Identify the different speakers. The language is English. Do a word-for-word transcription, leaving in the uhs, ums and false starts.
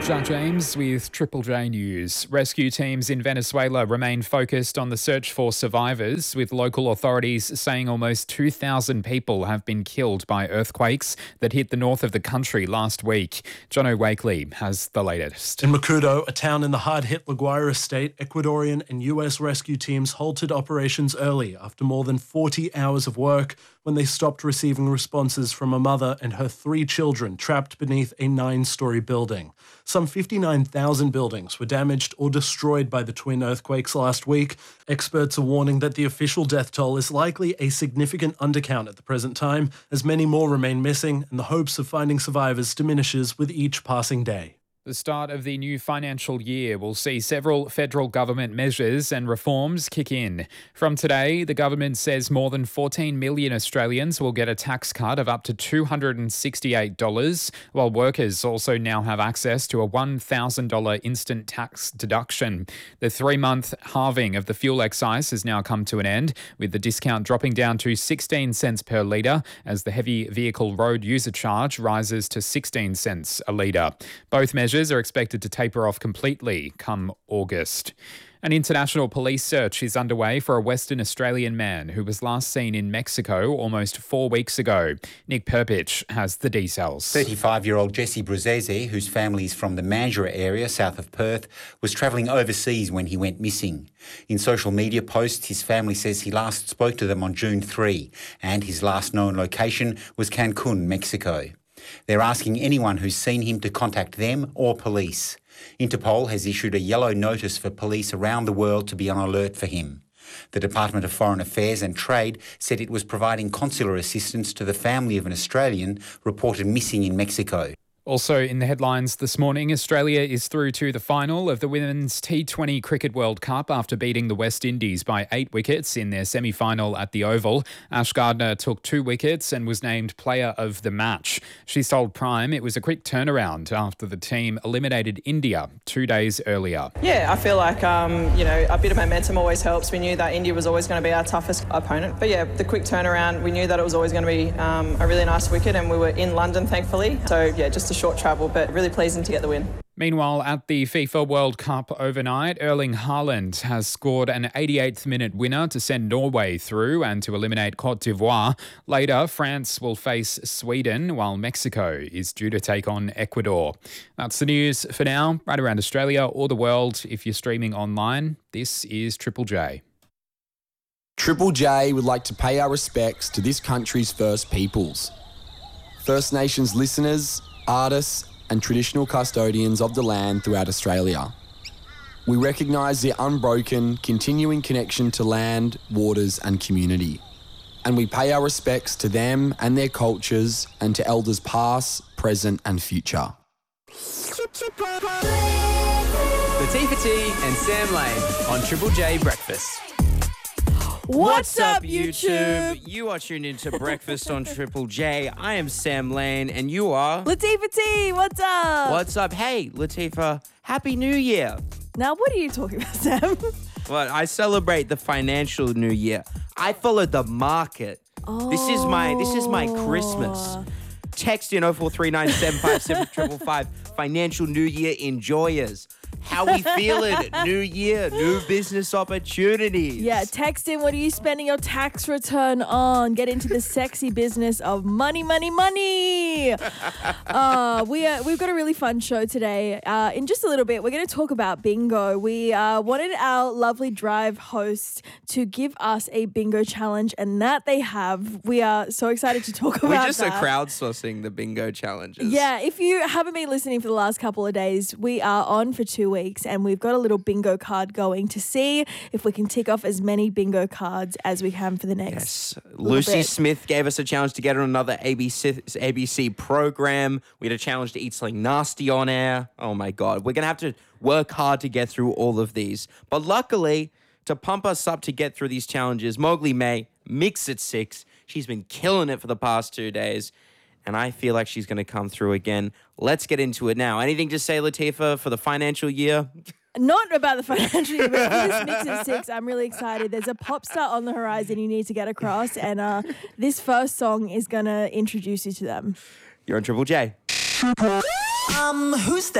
Speaker 1: John James with Triple J News. Rescue teams in Venezuela remain focused on the search for survivors, with local authorities saying almost two thousand people have been killed by earthquakes that hit the north of the country last week. Jono Wakely has the latest.
Speaker 2: In Macuto, a town in the hard-hit La Guaira state, Ecuadorian and U S rescue teams halted operations early after more than forty hours of work when they stopped receiving responses from a mother and her three children trapped beneath a nine-story building. Some fifty-nine thousand buildings were damaged or destroyed by the twin earthquakes last week. Experts are warning that the official death toll is likely a significant undercount at the present time, as many more remain missing and the hopes of finding survivors diminishes with each passing day.
Speaker 1: The start of the new financial year will see several federal government measures and reforms kick in. From today, the government says more than fourteen million Australians will get a tax cut of up to two hundred sixty-eight dollars, while workers also now have access to a one thousand dollars instant tax deduction. The three-month halving of the fuel excise has now come to an end, with the discount dropping down to sixteen cents per litre as the heavy vehicle road user charge rises to sixteen cents a litre. Both measures are expected to taper off completely come August. An international police search is underway for a Western Australian man who was last seen in Mexico almost four weeks ago. Nick Perpich has the details.
Speaker 3: thirty-five-year-old Jesse Bruzese, whose family is from the Mandurah area south of Perth, was travelling overseas when he went missing. In social media posts, his family says he last spoke to them on June third, and his last known location was Cancun, Mexico. They're asking anyone who's seen him to contact them or police. Interpol has issued a yellow notice for police around the world to be on alert for him. The Department of Foreign Affairs and Trade said it was providing consular assistance to the family of an Australian reported missing in Mexico.
Speaker 1: Also in the headlines this morning, Australia is through to the final of the Women's T twenty Cricket World Cup after beating the West Indies by eight wickets in their semi-final at the Oval. Ash Gardner took two wickets and was named Player of the Match. She told Prime it was a quick turnaround after the team eliminated India two days earlier.
Speaker 4: Yeah, I feel like, um, you know, a bit of momentum always helps. We knew that India was always going to be our toughest opponent. But yeah, the quick turnaround, we knew that it was always going to be um, a really nice wicket, and we were in London, thankfully. So yeah, just a short travel, but really pleasing to get the win.
Speaker 1: Meanwhile, at the FIFA World Cup overnight, Erling Haaland has scored an eighty-eighth minute winner to send Norway through and to eliminate Cote d'Ivoire. Later, France will face Sweden, while Mexico is due to take on Ecuador. That's the news for now. Right around Australia or the world, if you're streaming online, this is Triple J.
Speaker 5: Triple J would like to pay our respects to this country's First Peoples. First Nations listeners, artists and traditional custodians of the land throughout Australia. We recognise their unbroken, continuing connection to land, waters and community. And we pay our respects to them and their cultures and to elders past, present and future.
Speaker 6: Latifah T and Sam Lane on Triple J Breakfast.
Speaker 7: What's, What's up, YouTube?
Speaker 6: YouTube? You are tuned into Breakfast on Triple J. I am Sam Lane, and you are...
Speaker 7: Latifah T, what's up?
Speaker 6: What's up? Hey, Latifah, Happy New Year.
Speaker 7: Now, what are you talking about, Sam?
Speaker 6: Well, I celebrate the financial New Year. I follow the market.
Speaker 7: Oh.
Speaker 6: This is my this is my Christmas. Text in oh four three nine seven five seven five five five. Financial New Year enjoyers. How we feeling? New year, new business opportunities.
Speaker 7: Yeah, text in, what are you spending your tax return on? Get into the sexy business of money, money, money. uh, we are, we've got a really fun show today. Uh, in just a little bit, we're going to talk about bingo. We uh, wanted our lovely Drive host to give us a bingo challenge, and that they have. We are so excited to talk about that.
Speaker 6: We're just
Speaker 7: that.
Speaker 6: crowdsourcing the bingo challenges.
Speaker 7: Yeah, if you haven't been listening for the last couple of days, we are on for two weeks and we've got a little bingo card going to see if we can tick off as many bingo cards as we can for the next
Speaker 6: Yes. Lucy
Speaker 7: bit.
Speaker 6: Smith gave us a challenge to get on another A B C, A B C program. We had a challenge to eat something nasty on air. Oh my God. We're going to have to work hard to get through all of these. But luckily, to pump us up to get through these challenges, Mowgli May, Mix at six. She's been killing it for the past two days. And I feel like she's going to come through again. Let's get into it now. Anything to say, Latifah, for the financial year?
Speaker 7: Not about the financial year, but for this Mix of Six, I'm really excited. There's a pop star on the horizon you need to get across, and uh, this first song is going to introduce you to them.
Speaker 6: You're on Triple J.
Speaker 8: Um, who's that?